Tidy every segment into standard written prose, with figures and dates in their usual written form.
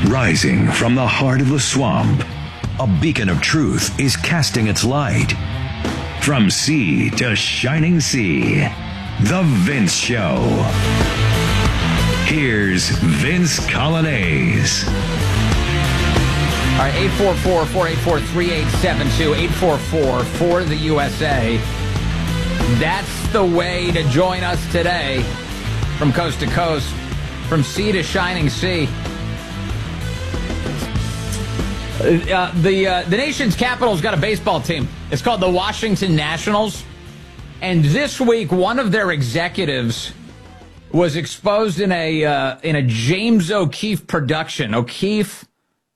Rising from the heart of the swamp, a beacon of truth is casting its light. From sea to shining sea, The Vince Show. Here's Vince Coglianese. All right, 844-484-3872, 844 for the USA. That's the way to join us today from coast to coast, from sea to shining sea. The nation's capital's got a baseball team. It's called the Washington Nationals. And this week, one of their executives was exposed in a James O'Keefe production. O'Keefe,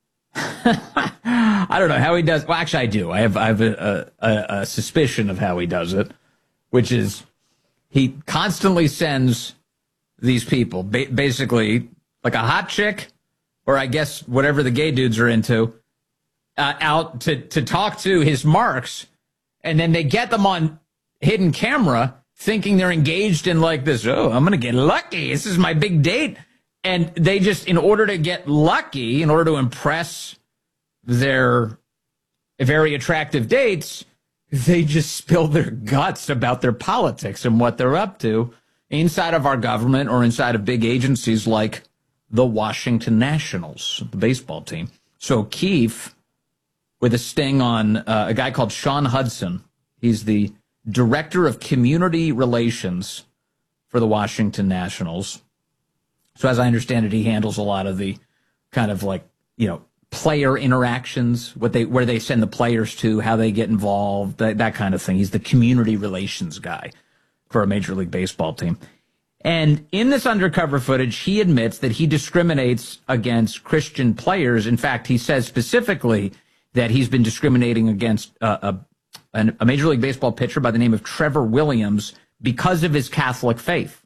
I don't know how he does. Well, actually, I do. I have a suspicion of how he does it, which is he constantly sends these people, basically like a hot chick, or I guess whatever the gay dudes are into, out to talk to his marks, and then they get them on hidden camera thinking they're engaged in like this, oh, I'm going to get lucky. This is my big date. And they just, in order to get lucky, in order to impress their very attractive dates, they just spill their guts about their politics and what they're up to inside of our government or inside of big agencies like the Washington Nationals, the baseball team. So Keefe, with a sting on a guy called Sean Hudson. He's the director of community relations for the Washington Nationals. So as I understand it, he handles a lot of the kind of like, player interactions, where they send the players to, how they get involved, that kind of thing. He's the community relations guy for a Major League Baseball team. And in this undercover footage, he admits that he discriminates against Christian players. In fact, he says specifically that he's been discriminating against a Major League Baseball pitcher by the name of Trevor Williams because of his Catholic faith.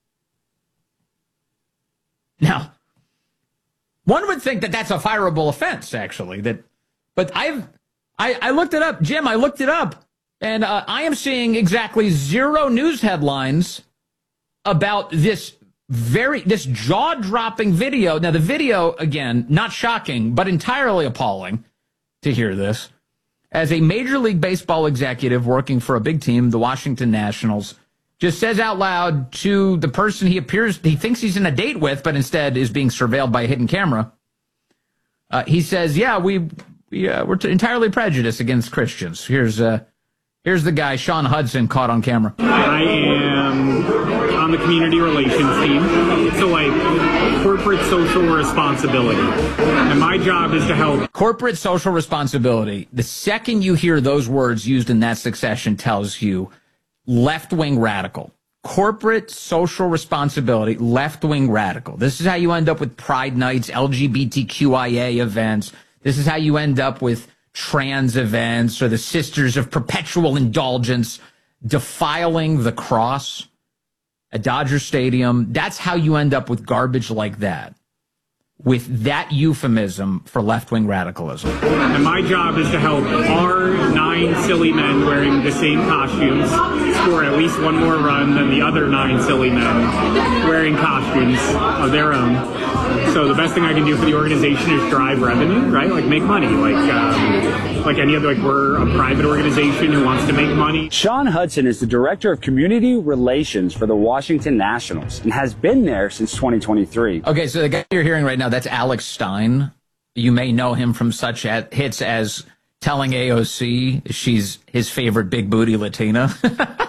Now, one would think that that's a fireable offense, actually. But I looked it up, Jim. I looked it up, and I am seeing exactly zero news headlines about this jaw-dropping video. Now, the video, again, not shocking, but entirely appalling to hear this. As a Major League Baseball executive working for a big team, the Washington Nationals, just says out loud to the person he thinks he's in a date with, but instead is being surveilled by a hidden camera. He says, we're entirely prejudiced against Christians. Here's the guy, Sean Hudson, caught on camera. I am on the community relations team, so like corporate social responsibility. And my job is to help. Corporate social responsibility. The second you hear those words used in that succession tells you left-wing radical. Corporate social responsibility, left-wing radical. This is how you end up with Pride Nights, LGBTQIA events. This is how you end up with trans events or the Sisters of Perpetual Indulgence defiling the cross at Dodger Stadium. That's how you end up with garbage like that, with that euphemism for left-wing radicalism. And my job is to help our 9 silly men wearing the same costumes score at least one more run than the other 9 silly men wearing costumes of their own. So the best thing I can do for the organization is drive revenue, right? Like make money, like any other, like we're a private organization who wants to make money. Sean Hudson is the director of community relations for the Washington Nationals and has been there since 2023. Okay, so the guy you're hearing right now, that's Alex Stein. You may know him from such hits as telling AOC she's his favorite big booty Latina.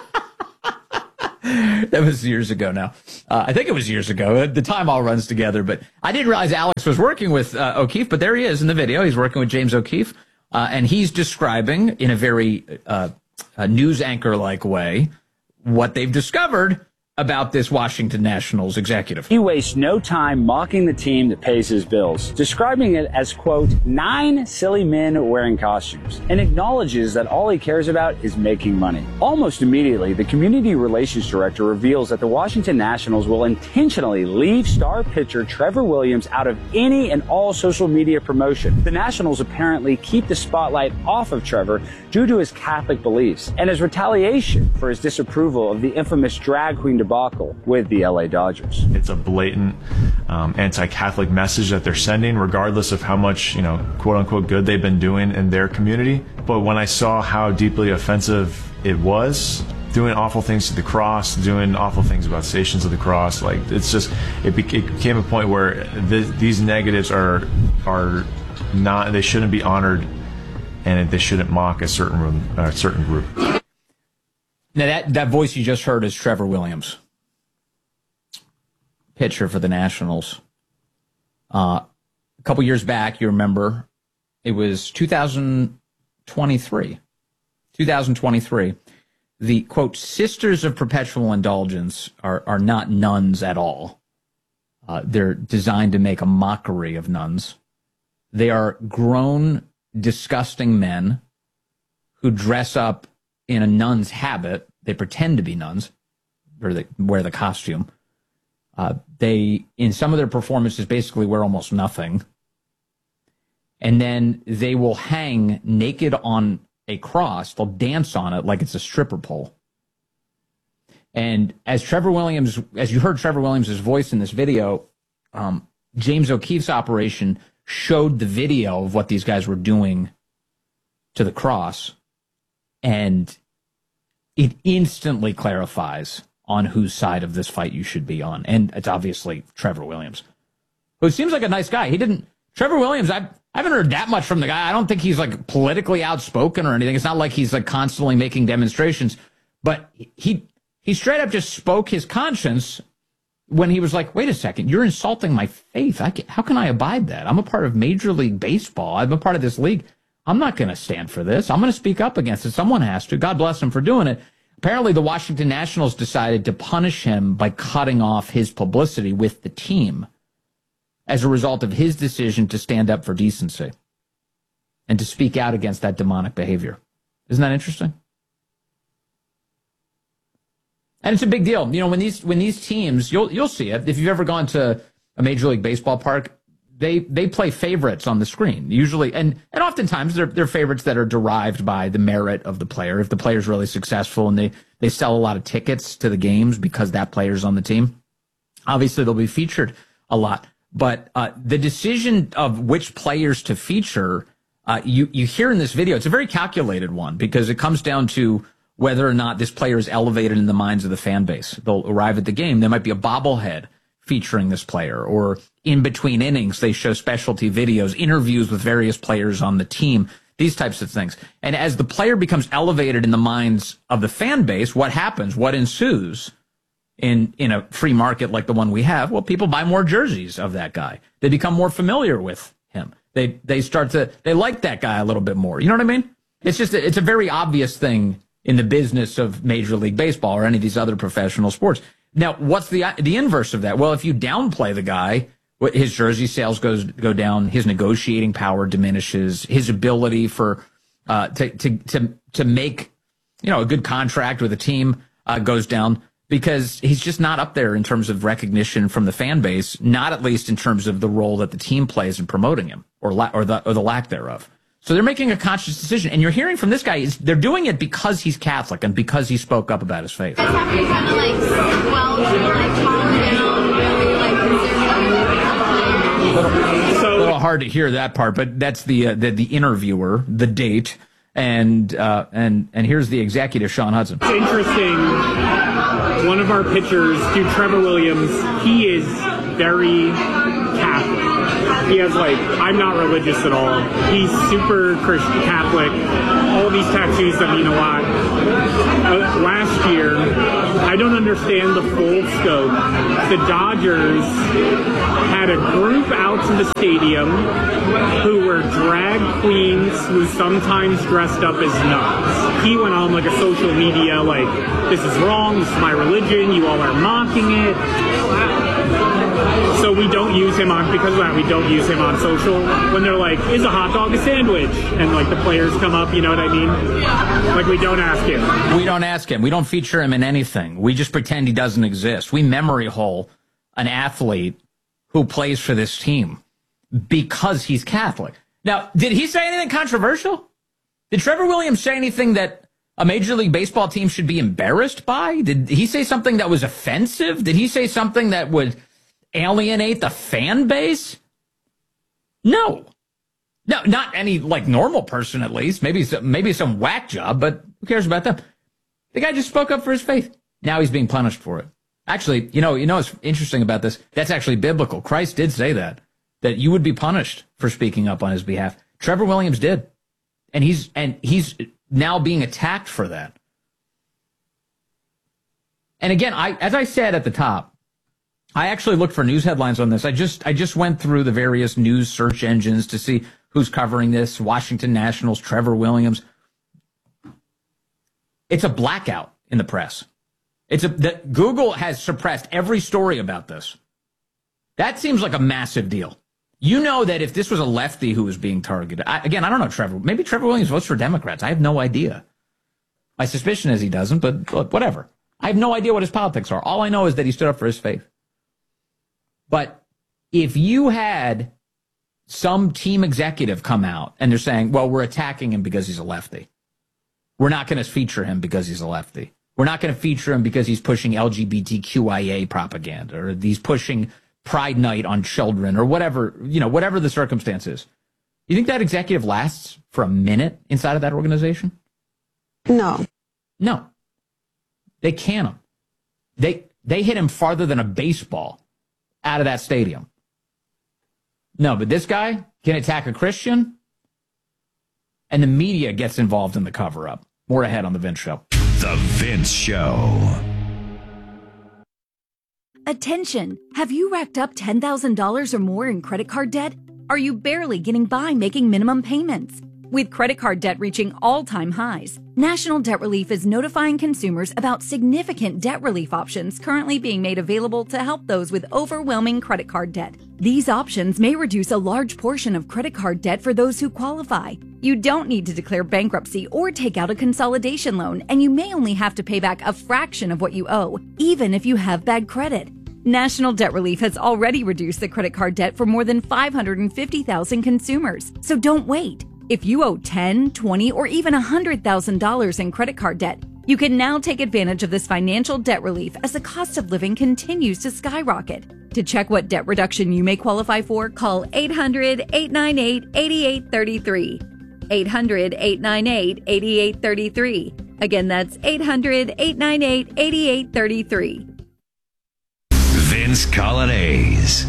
That was years ago now. I think it was years ago. The time all runs together, but I didn't realize Alex was working with O'Keefe, but there he is in the video. He's working with James O'Keefe, and he's describing in a very news anchor-like way what they've discovered about this Washington Nationals executive. He wastes no time mocking the team that pays his bills, describing it as, quote, 9 silly men wearing costumes, and acknowledges that all he cares about is making money. Almost immediately, the community relations director reveals that the Washington Nationals will intentionally leave star pitcher Trevor Williams out of any and all social media promotion. The Nationals apparently keep the spotlight off of Trevor due to his Catholic beliefs, and as retaliation for his disapproval of the infamous drag queen debacle with the LA Dodgers. It's a blatant anti-Catholic message that they're sending, regardless of how much, quote-unquote good they've been doing in their community. But when I saw how deeply offensive it was, doing awful things to the cross, doing awful things about Stations of the Cross, it became a point where these negatives are not, they shouldn't be honored, and they shouldn't mock a certain group. Now that voice you just heard is Trevor Williams, pitcher for the Nationals. A couple years back, you remember, it was 2023. The, quote, Sisters of Perpetual Indulgence are not nuns at all. They're designed to make a mockery of nuns. They are grown, disgusting men who dress up in a nun's habit. They pretend to be nuns, or they wear the costume. They, in some of their performances, basically wear almost nothing. And then they will hang naked on a cross. They'll dance on it like it's a stripper pole. And as you heard Trevor Williams' voice in this video, James O'Keefe's operation showed the video of what these guys were doing to the cross, and it instantly clarifies on whose side of this fight you should be on. And it's obviously Trevor Williams, who seems like a nice guy. Trevor Williams, I haven't heard that much from the guy. I don't think he's like politically outspoken or anything. It's not like he's like constantly making demonstrations, but he straight up just spoke his conscience when he was like, wait a second, you're insulting my faith. How can I abide that? I'm a part of Major League Baseball. I'm a part of this league. I'm not going to stand for this. I'm going to speak up against it. Someone has to. God bless him for doing it. Apparently, the Washington Nationals decided to punish him by cutting off his publicity with the team as a result of his decision to stand up for decency and to speak out against that demonic behavior. Isn't that interesting? And it's a big deal. When these teams, you'll see it. If you've ever gone to a Major League Baseball park, they play favorites on the screen, usually. And oftentimes they're favorites that are derived by the merit of the player. If the player's really successful and they sell a lot of tickets to the games because that player's on the team, obviously they'll be featured a lot. But the decision of which players to feature, you hear in this video, it's a very calculated one because it comes down to whether or not this player is elevated in the minds of the fan base. They'll arrive at the game. There might be a bobblehead featuring this player, or in between innings, they show specialty videos, interviews with various players on the team, these types of things. And as the player becomes elevated in the minds of the fan base, what happens? What ensues in a free market like the one we have? Well, people buy more jerseys of that guy. They become more familiar with him. They like that guy a little bit more. You know what I mean? It's a very obvious thing in the business of Major League Baseball or any of these other professional sports. Now, what's the inverse of that? Well, if you downplay the guy, his jersey sales go down, his negotiating power diminishes, his ability to make a good contract with a team goes down because he's just not up there in terms of recognition from the fan base, not at least in terms of the role that the team plays in promoting him or the lack thereof. So they're making a conscious decision, and you're hearing from this guy they're doing it because he's Catholic and because he spoke up about his faith. It's have to kind of calm down, really a little hard to hear that part, but that's the interviewer, the date, and here's the executive, Sean Hudson. It's interesting. One of our pitchers, dude, Trevor Williams, he is very Catholic. He has I'm not religious at all. He's super Christian Catholic. All these tattoos that mean a lot. Last year, I don't understand the full scope. The Dodgers had a group out to the stadium who were drag queens who sometimes dressed up as nuns. He went on a social media this is wrong, this is my religion, you all are mocking it. So we don't use him because of that, we don't use him on social. When they're is a hot dog a sandwich? And the players come up, you know what I mean? We don't ask him. We don't ask him. We don't feature him in anything. We just pretend he doesn't exist. We memory hole an athlete who plays for this team because he's Catholic. Now, did he say anything controversial? Did Trevor Williams say anything that a Major League Baseball team should be embarrassed by? Did he say something that was offensive? Did he say something that would alienate the fan base? No, not any like normal person, at least. Maybe some whack job, but who cares about them? The guy just spoke up for his faith. Now he's being punished for it. Actually, you know what's interesting about this? That's actually biblical. Christ did say that you would be punished for speaking up on his behalf. Trevor Williams did, and he's now being attacked for that. And again, as I said at the top, I actually looked for news headlines on this. I just went through the various news search engines to see who's covering this. Washington Nationals, Trevor Williams. It's a blackout in the press. Google has suppressed every story about this. That seems like a massive deal. You know that if this was a lefty who was being targeted, I don't know Trevor. Maybe Trevor Williams votes for Democrats. I have no idea. My suspicion is he doesn't, but whatever. I have no idea what his politics are. All I know is that he stood up for his faith. But if you had some team executive come out and they're saying, well, we're attacking him because he's a lefty. We're not going to feature him because he's a lefty. We're not going to feature him because he's pushing LGBTQIA propaganda or he's pushing Pride Night on children or whatever the circumstance is. You think that executive lasts for a minute inside of that organization? No. They can him. They hit him farther than a baseball out of that stadium. No, but this guy can attack a Christian, and the media gets involved in the cover-up. More ahead on The Vince Show. The Vince Show. Attention! Have you racked up $10,000 or more in credit card debt? Are you barely getting by making minimum payments? With credit card debt reaching all-time highs, National Debt Relief is notifying consumers about significant debt relief options currently being made available to help those with overwhelming credit card debt. These options may reduce a large portion of credit card debt for those who qualify. You don't need to declare bankruptcy or take out a consolidation loan, and you may only have to pay back a fraction of what you owe, even if you have bad credit. National Debt Relief has already reduced the credit card debt for more than 550,000 consumers, so don't wait. If you owe $10,000, $20,000, or even $100,000 in credit card debt, you can now take advantage of this financial debt relief as the cost of living continues to skyrocket. To check what debt reduction you may qualify for, call 800-898-8833. 800-898-8833. Again, that's 800-898-8833. Vince Colonnese.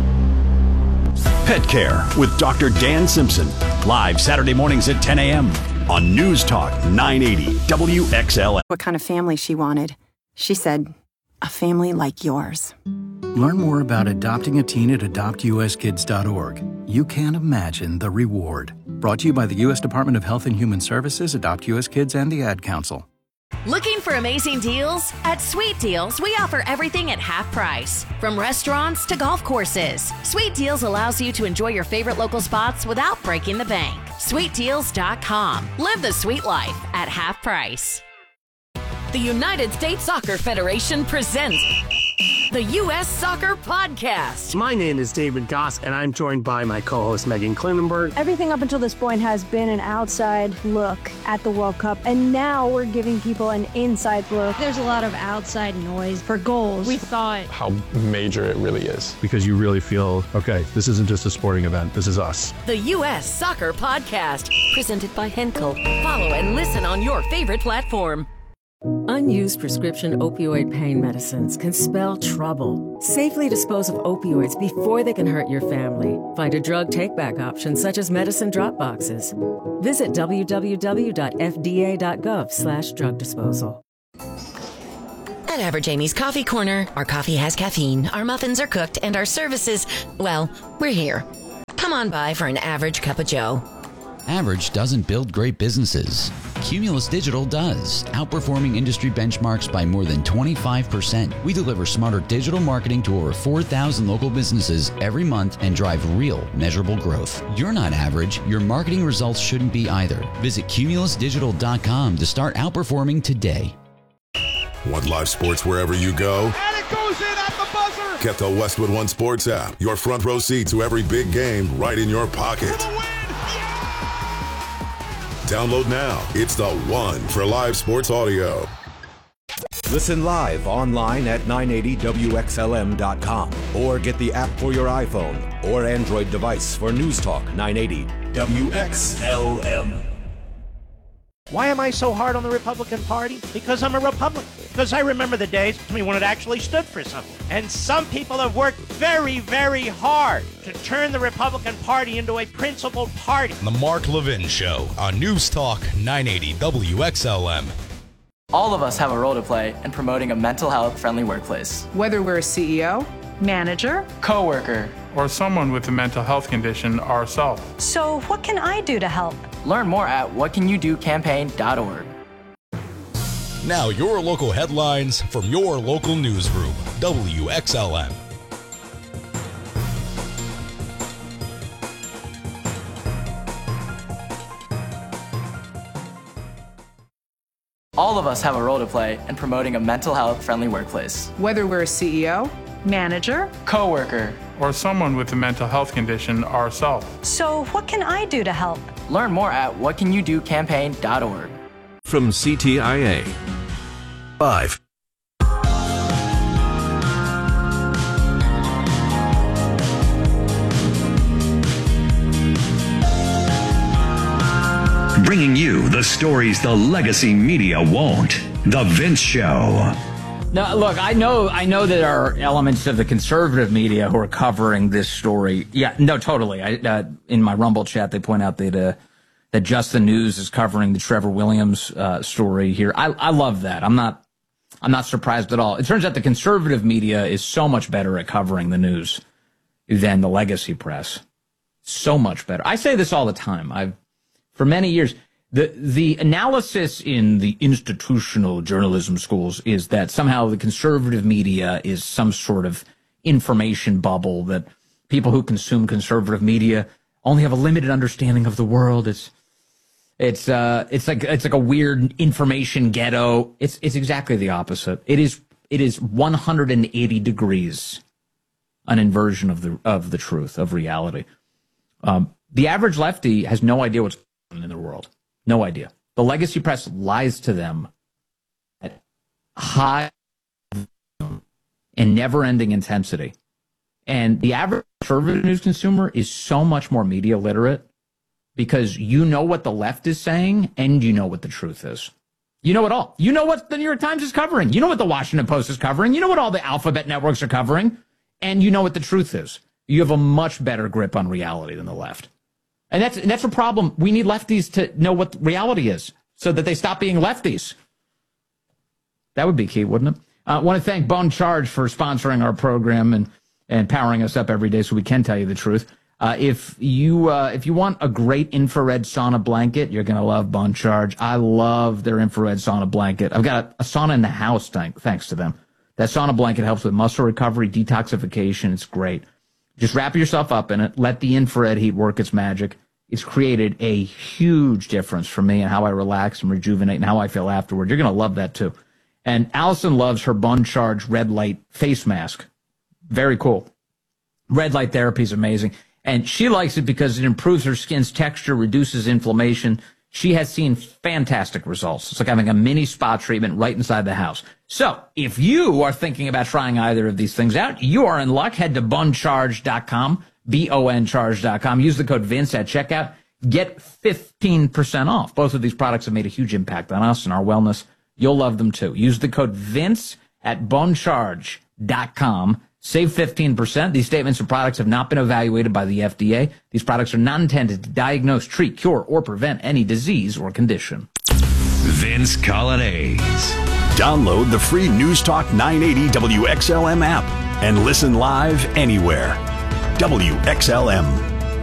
Pet Care with Dr. Dan Simpson. Live Saturday mornings at 10 a.m. on News Talk 980 WXL. What kind of family she wanted. She said, a family like yours. Learn more about adopting a teen at adoptuskids.org. You can't imagine the reward. Brought to you by the U.S. Department of Health and Human Services, Adopt U.S. Kids, and the Ad Council. Looking for amazing deals? At Sweet Deals, we offer everything at half price. From restaurants to golf courses, Sweet Deals allows you to enjoy your favorite local spots without breaking the bank. SweetDeals.com. Live the sweet life at half price. The United States Soccer Federation presents the U.S. Soccer Podcast. My name is David Goss, and I'm joined by my co-host Megan Klinenberg. Everything up until this point has been an outside look at the World Cup, and now we're giving people an inside look. There's a lot of outside noise for goals. We thought how major it really is. Because you really feel, okay, this isn't just a sporting event, this is us. The U.S. Soccer Podcast, presented by Henkel. Follow and listen on your favorite platform. Unused prescription opioid pain medicines can spell trouble. Safely dispose of opioids before they can hurt your family. Find a drug take-back option such as medicine drop boxes. Visit www.fda.gov/drug disposal. At Average Amy's Coffee Corner, our coffee has caffeine, our muffins are cooked, and our services, well, we're here. Come on by for an average cup of joe. Average doesn't build great businesses. Cumulus Digital does, outperforming industry benchmarks by more than 25%. We deliver smarter digital marketing to over 4,000 local businesses every month and drive real, measurable growth. You're not average. Your marketing results shouldn't be either. Visit cumulusdigital.com to start outperforming today. Want live sports wherever you go? And it goes in at the buzzer! Get the Westwood One Sports app. Your front row seat to every big game right in your pocket. Download now. It's the one for live sports audio. Listen live online at 980WXLM.com or get the app for your iPhone or Android device for News Talk 980 WXLM. Why am I so hard on the Republican Party? Because I'm a Republican. Because I remember the days when it actually stood for something. And some people have worked very, very hard to turn the Republican Party into a principled party. The Mark Levin Show on News Talk 980 WXLM. All of us have a role to play in promoting a mental health friendly workplace. Whether we're a CEO, manager, coworker, or someone with a mental health condition ourselves. So what can I do to help? Learn more at whatcanyoudocampaign.org. Now your local headlines from your local newsroom, WXLM. All of us have a role to play in promoting a mental health friendly workplace. Whether we're a CEO, manager, coworker, or someone with a mental health condition ourselves. So what can I do to help? Learn more at whatcanyoudocampaign.org. From CTIA. 5. Bringing you the stories the legacy media won't. The Vince Show. No, look, I know that there are elements of the conservative media who are covering this story. Yeah, no, totally. In my Rumble chat, they point out that Just the News is covering the Trevor Williams story here. I love that. I'm not surprised at all. It turns out the conservative media is so much better at covering the news than the legacy press. So much better. I say this all the time. For many years, the analysis in the institutional journalism schools is that somehow the conservative media is some sort of information bubble, that people who consume conservative media only have a limited understanding of the world. It's like a weird information ghetto. It's exactly the opposite. It is 180 degrees an inversion of the truth, of reality. The average lefty has no idea what's in the world. No idea. The legacy press lies to them at high and never-ending intensity. And the average conservative news consumer is so much more media literate because you know what the left is saying and you know what the truth is. You know it all. You know what the New York Times is covering. You know what the Washington Post is covering. You know what all the alphabet networks are covering. And you know what the truth is. You have a much better grip on reality than the left. And that's a problem. We need lefties to know what reality is so that they stop being lefties. That would be key, wouldn't it? I want to thank Bone Charge for sponsoring our program and powering us up every day so we can tell you the truth. If you want a great infrared sauna blanket, you're going to love Bone Charge. I love their infrared sauna blanket. I've got a sauna in the house thanks to them. That sauna blanket helps with muscle recovery, detoxification. It's great. Just wrap yourself up in it. Let the infrared heat work its magic. It's created a huge difference for me and how I relax and rejuvenate and how I feel afterward. You're going to love that too. And Allison loves her Bone Charge red light face mask. Very cool. Red light therapy is amazing. And she likes it because it improves her skin's texture, reduces inflammation. She has seen fantastic results. It's like having a mini spa treatment right inside the house. So if you are thinking about trying either of these things out, you are in luck. Head to bonecharge.com, BONcharge.com. Use the code Vince at checkout. Get 15% off. Both of these products have made a huge impact on us and our wellness. You'll love them too. Use the code Vince at bonecharge.com. Save 15%. These statements and products have not been evaluated by the FDA. These products are not intended to diagnose, treat, cure, or prevent any disease or condition. Vince Colonnese. Download the free News Talk 980 WXLM app and listen live anywhere. WXLM.